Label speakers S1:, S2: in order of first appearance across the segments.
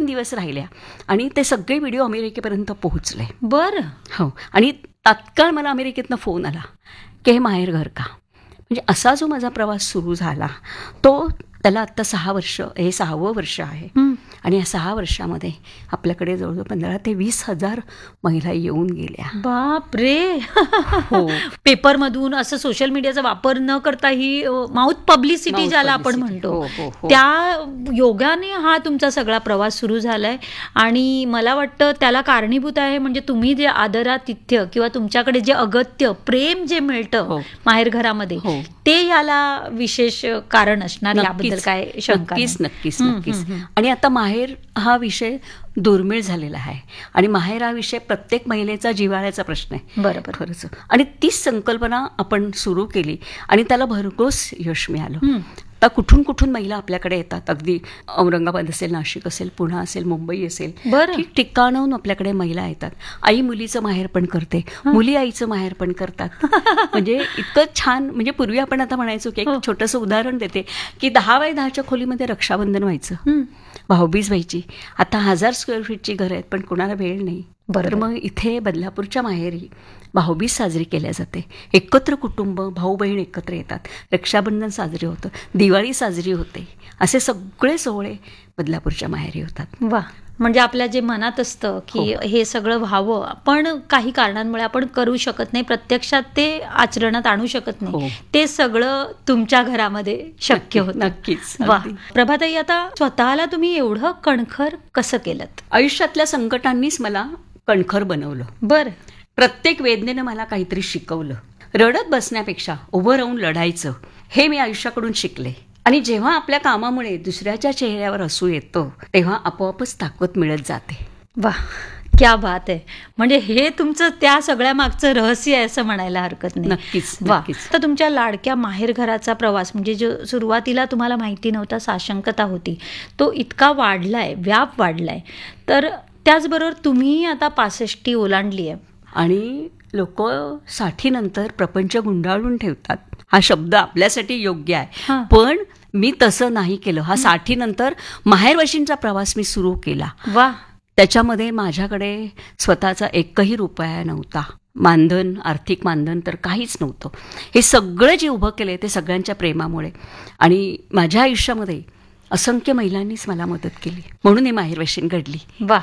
S1: दिवस राहिल्या आणि ते सगळे व्हिडिओ अमेरिकेपर्यंत पोहोचले.
S2: बरं.
S1: हो. आणि तात्काळ मला अमेरिकेतनं फोन आला की हे माहेर घर का. म्हणजे असा जो माझा प्रवास सुरू झाला तो त्याला आत्ता 6 वर्ष, हे 6वं वर्ष आहे. आणि या 6 वर्षामध्ये आपल्याकडे जवळजवळ 15,000 ते 20,000 महिला येऊन गेल्या.
S2: बाप रे.
S1: हो.
S2: पेपरमधून असं सोशल मीडियाचा वापर न करता ही माउथ पब्लिसिटी ज्याला आपण म्हणतो,
S1: हो, हो, हो.
S2: त्या योगाने हा तुमचा सगळा प्रवास सुरू झालाय. आणि मला वाटतं त्याला कारणीभूत आहे म्हणजे तुम्ही जे आदरातिथ्य किंवा तुमच्याकडे जे अगत्य प्रेम जे मिळतं
S1: हो.
S2: माहेर घरामध्ये,
S1: हो.
S2: ते याला विशेष कारण असणार, याबद्दल काय शंका नाही?
S1: नक्कीच. आणि आता माहेर हा विषय दुर्मिळ झालेला आहे आणि माहेर हा विषय प्रत्येक महिलेचा जिव्हाळ्याचा प्रश्न आहे.
S2: बरोबर.
S1: खरंच. आणि तीच संकल्पना आपण सुरू केली आणि त्याला भरघोस यश मिळालं. आता कुठून कुठून महिला आपल्याकडे येतात. अगदी औरंगाबाद असेल, नाशिक असेल, पुणे असेल, मुंबई असेल, ठिकठिकाणाहून आपल्याकडे महिला येतात. आई मुलीचं माहेर पण करते, मुली आईचं माहेर पण करतात. म्हणजे इतकं छान. म्हणजे पूर्वी आपण आता म्हणायचो की एक छोटंसं उदाहरण देते की 10 बाय 10च्या खोलीमध्ये रक्षाबंधन व्हायचं, भाऊबीज व्हायची. आता 1000 स्क्वेअर फीटची घरं आहेत पण कुणाला वेळ नाही. तर मग इथे बदलापूरच्या माहेरी भाऊबीज साजरी केल्या जाते. एकत्र कुटुंब, भाऊ बहीण एकत्र येतात, रक्षाबंधन साजरे होतं, दिवाळी साजरी होते. असे सगळे सोहळे बदलापूरच्या माहेरी होतात.
S2: वा. म्हणजे आपल्या जे मनात असतं की हे सगळं व्हावं, पण काही कारणांमुळे आपण करू शकत नाही, प्रत्यक्षात ते आचरणात आणू शकत नाही, ते सगळं तुमच्या घरामध्ये शक्य होतं.
S1: नक्कीच.
S2: वा. प्रभाताई, आता स्वतःला तुम्ही एवढं कणखर कसं केलं?
S1: आयुष्यातल्या संकटांनीच मला कणखर बनवलं.
S2: बरं.
S1: प्रत्येक वेदनेनं मला काहीतरी शिकवलं. रडत बसण्यापेक्षा उभं राहून लढायचं हे मी आयुष्याकडून शिकले. आणि जेव्हा आपल्या कामामुळे दुसऱ्याच्या चेहऱ्यावर हसू येतं तेव्हा आपोआपच ताकद मिळत जाते.
S2: वा, क्या बात आहे. म्हणजे हे तुमचं त्या सगळ्या मागचं रहस्य आहे असं म्हणायला हरकत नाही.
S1: नक्कीच.
S2: वा. तर तुमच्या लाडक्या माहेर घराचा प्रवास, म्हणजे जो सुरुवातीला तुम्हाला माहिती नव्हता, साशंकता होती, तो इतका वाढलाय, व्याप वाढलाय. तर त्याचबरोबर तुम्ही आता 65 ओलांडली आहे
S1: आणि लोक 60 नंतर प्रपंच गुंडाळून ठेवतात. हा शब्द आपल्यासाठी योग्य आहे, पण मी तसं नाही केलं. हा 60 नंतर माहेरवाशींचा प्रवास मी सुरू केला.
S2: वा.
S1: त्याच्यामध्ये माझ्याकडे स्वतःचा एकही रुपया नव्हता. मानधन, आर्थिक मानधन तर काहीच नव्हतं. हे सगळं जे उभं केलं ते सगळ्यांच्या प्रेमामुळे. आणि माझ्या आयुष्यामध्ये असंख्य महिलांनीच मला मदत केली, म्हणून ही माहेरवाशीण घडली.
S2: वा.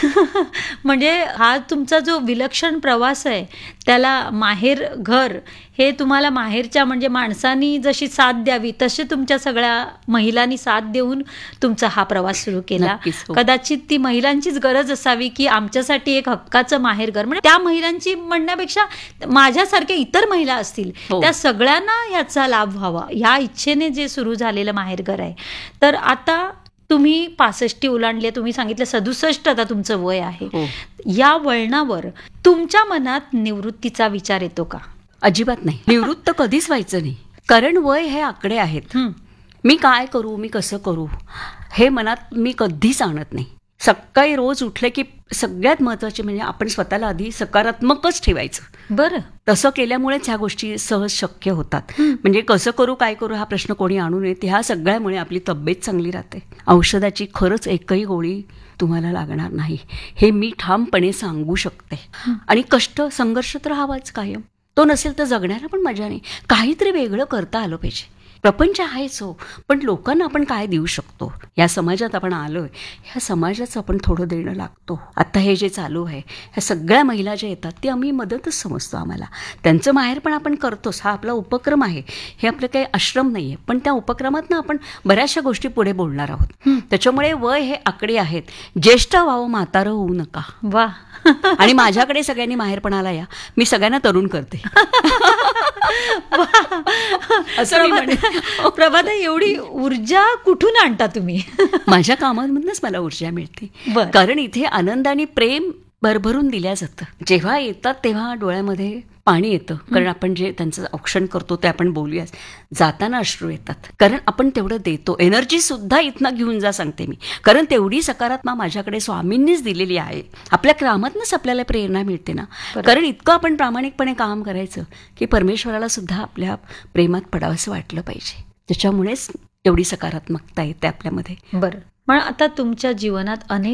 S2: म्हणजे हा तुमचा जो विलक्षण प्रवास आहे त्याला माहेर घर हे तुम्हाला माहेरच्या म्हणजे माणसांनी जशी साथ द्यावी तसे तुमच्या सगळ्या महिलांनी साथ देऊन तुमचा हा प्रवास सुरू केला. कदाचित ती महिलांचीच गरज असावी की आमच्यासाठी एक हक्काचं माहेर घर, म्हणजे त्या महिलांची म्हणण्यापेक्षा माझ्यासारख्या इतर महिला असतील त्या सगळ्यांना याचा लाभ व्हावा ह्या इच्छेने जे सुरू झालेलं माहेर घर आहे. तर आता तुम्ही 65 ओलांडले, तुम्ही सांगितलं 67 आता तुमचं वय आहे. या वळणावर तुमच्या मनात निवृत्तीचा विचार येतो का?
S1: अजिबात नाही. निवृत्त कधीच व्हायचं नाही, कारण वय हे आकडे आहेत. मी काय करू, मी कसं करू हे मनात मी कधीच आणत नाही. सकाळी रोज उठले की सगळ्यात महत्वाचे म्हणजे आपण स्वतःला आधी सकारात्मकच ठेवायचं.
S2: बरं.
S1: तसं केल्यामुळेच ह्या गोष्टी सहज शक्य होतात. म्हणजे कसं करू, काय करू हा प्रश्न कोणी आणू नये. ह्या सगळ्यामुळे आपली तब्येत चांगली राहते. औषधाची खरंच एकही गोळी तुम्हाला लागणार नाही हे मी ठामपणे सांगू शकते. आणि कष्ट, संघर्ष तर हवाच कायम. तो नसेल तर जगण्याला पण मजा नाही. काहीतरी वेगळं करता आलं पाहिजे. प्रपंच आहेच हो, पण लोकांना आपण काय देऊ शकतो. या समाजात आपण आलोय, ह्या समाजाचं आपण थोडं देणं लागतो. आता हे जे चालू आहे, ह्या सगळ्या महिला ज्या येतात ते आम्ही मदतच समजतो. आम्हाला त्यांचं माहेर पण आपण करतोच. हा आपला उपक्रम आहे, हे आपलं काही आश्रम नाही आहे, पण त्या उपक्रमातनं आपण बऱ्याचशा गोष्टी पुढे बोलणार आहोत. त्याच्यामुळे वय हे आकडे आहेत. ज्येष्ठ व्हावं, म्हातारं होऊ नका.
S2: वा.
S1: आणि माझ्याकडे सगळ्यांनी माहेरपणाला या, मी सगळ्यांना तरुण करते.
S2: असं मी म्हणेन. प्रभाता, एवढी ऊर्जा कुठून आणता तुम्ही?
S1: माझ्या कामांमधूनच मला ऊर्जा मिळते. कारण इथे आनंद आणि प्रेम भरभरून दिल्या जातं. जेव्हा येतात तेव्हा डोळ्यामध्ये पाणी येतं, कारण आपण जे त्यांचं औक्षण करतो ते आपण बोलूया. जाताना अश्रू येतात, कारण आपण तेवढं देतो. एनर्जी सुद्धा इथनं घेऊन जा सांगते मी, कारण तेवढी सकारात्मक माझ्याकडे स्वामींनीच दिलेली आहे. आपल्या कामातनंच आपल्याला प्रेरणा मिळते ना. कारण इतकं आपण प्रामाणिकपणे काम करायचं की परमेश्वराला सुद्धा आपल्या प्रेमात पडावंसं वाटलं पाहिजे. त्याच्यामुळेच एवढी सकारात्मकता येते आपल्यामध्ये.
S2: बरं. पण आता तुमच्या जीवनात अनेक